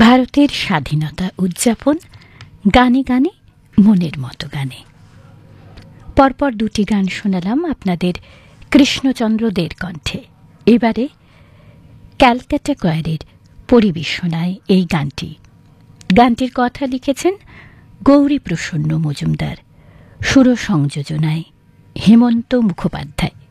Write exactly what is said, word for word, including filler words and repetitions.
ভারতের স্বাধীনতা উদযাপন গানে গানে মনের মতো গানে। পরপর দুটি গান শোনালাম আপনাদের কৃষ্ণচন্দ্র দের কণ্ঠে। এবারে ক্যালকাটা কোয়ারের পরিবেশনায় এই গানটি। গানটির কথা লিখেছেন গৌরী প্রসন্ন মজুমদার, সুর সংযোজনায় হেমন্ত মুখোপাধ্যায়।